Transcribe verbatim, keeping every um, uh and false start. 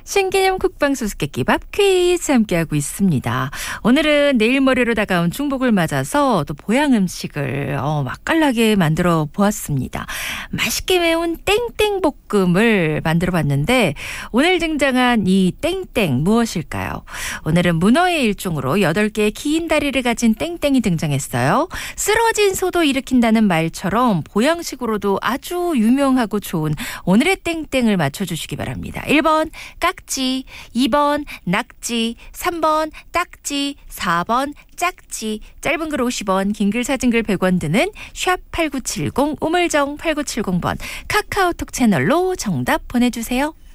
신개념 국방 수수께끼밥 퀴즈 함께하고 있습니다. 오늘은 내일 모레로 다가온 중복을 맞아서 또 보양 음식을 어, 맛깔나게 만들어 보았습니다. 맛있게 매운 땡땡볶음을 만들어 봤는데 오늘 등장한 이 땡땡 무엇일까요? 오늘은 문어의 일종으로 여덟 개의 긴 다리를 가진 땡땡이 등장했어요. 쓰러진 소도 일으킨다는 말처럼 보양식으로도 아주 유명하고 좋은 오늘의 땡땡을 맞춰주시기 바랍니다. 일 번 깍지, 이 번 낙지, 삼 번 딱지, 사 번 짝지. 짧은 글 오십 원, 긴 글 사진 글 백 원 드는 샵 팔구칠공, 우물정 팔구칠공 번 카카오톡 채널로 정답 보내주세요.